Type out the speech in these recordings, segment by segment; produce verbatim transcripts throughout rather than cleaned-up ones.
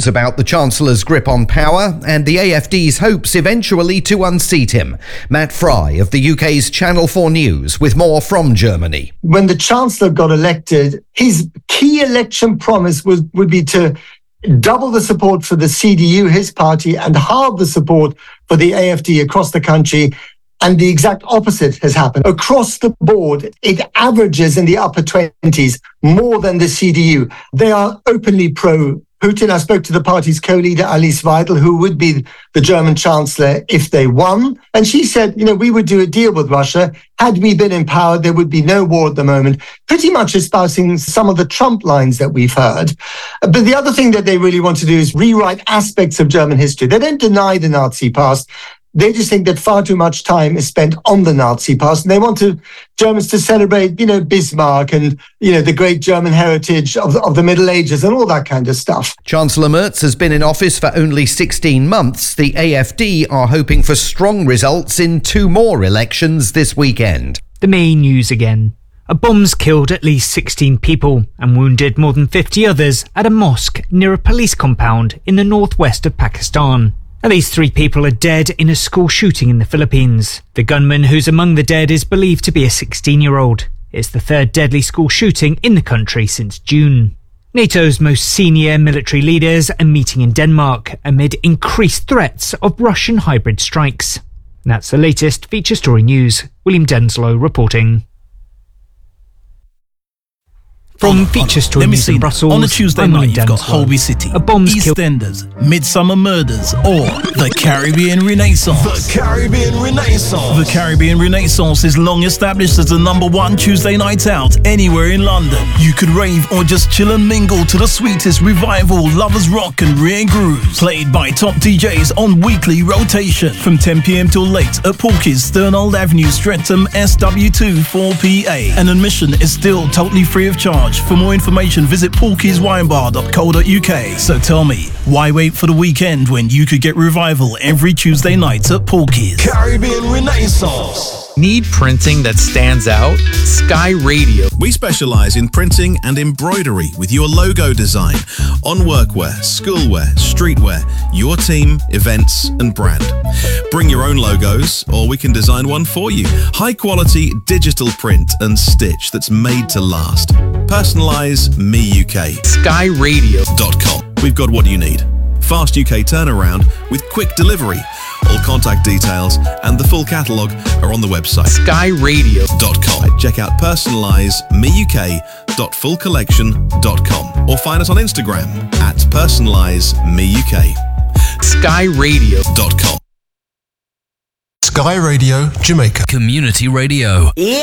concerns about the Chancellor's grip on power and the A F D's hopes eventually to unseat him. Matt Fry of the U K's Channel four News with more from Germany. When the Chancellor got elected, his key election promise was, would be to double the support for the C D U, his party, and halve the support for the A F D across the country. And the exact opposite has happened. Across the board, it averages in the upper twenties more than the C D U. They are openly pro-Putin. I spoke to the party's co-leader, Alice Weidel, who would be the German Chancellor if they won. And she said, you know, we would do a deal with Russia. Had we been in power, there would be no war at the moment. Pretty much espousing some of the Trump lines that we've heard. But the other thing that they really want to do is rewrite aspects of German history. They don't deny the Nazi past. They just think that far too much time is spent on the Nazi past, and they want to, Germans to celebrate, you know, Bismarck and, you know, the great German heritage of, of the Middle Ages and all that kind of stuff. Chancellor Merz has been in office for only sixteen months. The A F D are hoping for strong results in two more elections this weekend. The main news again. A bomb's killed at least sixteen people and wounded more than fifty others at a mosque near a police compound in the northwest of Pakistan. At least three people are dead in a school shooting in the Philippines. The gunman who's among the dead is believed to be a sixteen-year-old. It's the third deadly school shooting in the country since June. NATO's most senior military leaders are meeting in Denmark amid increased threats of Russian hybrid strikes. That's the latest Feature Story News. William Denslow reporting. From on, Feature on. Story Let me News see in Brussels, on a Tuesday I'm night, William you've got Denslow. Holby City, A bomb's killed. EastEnders, Midsummer Murders, or the Caribbean Renaissance. The Caribbean Renaissance. The Caribbean Renaissance is long established as the number one Tuesday night out anywhere in London. You could rave or just chill and mingle to the sweetest revival, lovers rock and rare grooves. Played by top D Js on weekly rotation. From ten p.m. till late at Porky's, Sturnold Avenue, Streatham, S W two four P A. And admission is still totally free of charge. For more information, visit porkys wine bar dot co dot uk. So tell me, why wait for the weekend when you could get revival every Tuesday night at Porky's? Caribbean Renaissance. Need printing that stands out? Sky Radio. We specialize in printing and embroidery with your logo design on workwear, schoolwear, streetwear, your team, events and brand. Bring your own logos or we can design one for you. High quality digital print and stitch that's made to last. Personalize Me U K. Sky Radio dot com. We've got what you need. Fast U K turnaround with quick delivery. All contact details and the full catalogue are on the website Sky Radio dot com. Check out personalize me U K dot full collection dot com or find us on Instagram at personalize me U K. Sky Radio dot com. Sky Radio Jamaica. Community Radio. Yow!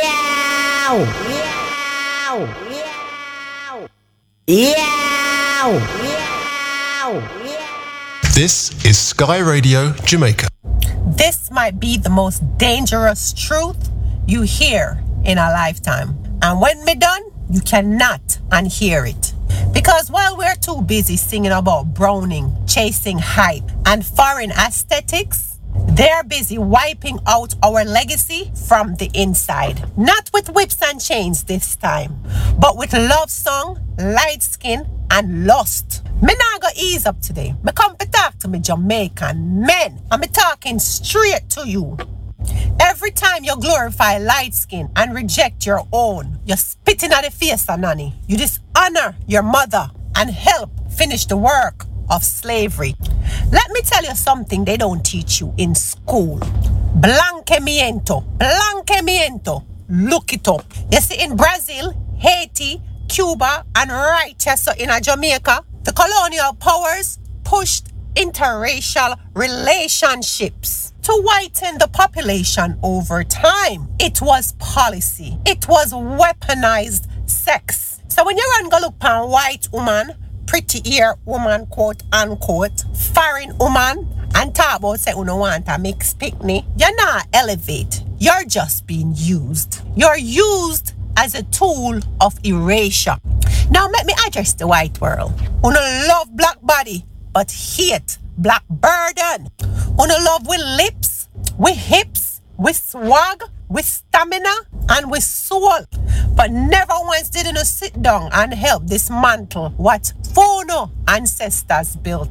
Yow! Yow! Yow! Yow! This is Sky Radio Jamaica. This might be the most dangerous truth you hear in a lifetime. And when me done, you cannot unhear it. Because while we're too busy singing about Browning, chasing hype, and foreign aesthetics, they're busy wiping out our legacy from the inside. Not with whips and chains this time, but with love song, light skin, and lust. Me nah go ease up today. Me come to talk to me Jamaican men. And me talking straight to you. Every time you glorify light skin and reject your own, you're spitting at the face of nanny. You dishonor your mother and help finish the work of slavery. Let me tell you something they don't teach you in school. Blanqueamiento. Blanqueamiento. Look it up. You see, in Brazil, Haiti, Cuba, and right here so in Jamaica, the colonial powers pushed interracial relationships to whiten the population over time. It was policy. It was weaponized sex. So when you run go look for a white woman, pretty ear woman, quote unquote, foreign woman, and talk about say you don't want a mixed picnic, you're not elevate. You're just being used. You're used as a tool of erasure. Now let me address the white world. Who no love black body, but hate black burden. Who no love with lips, with hips, with swag, with stamina, and with soul. But never once did you sit down and help dismantle what Fono ancestors built.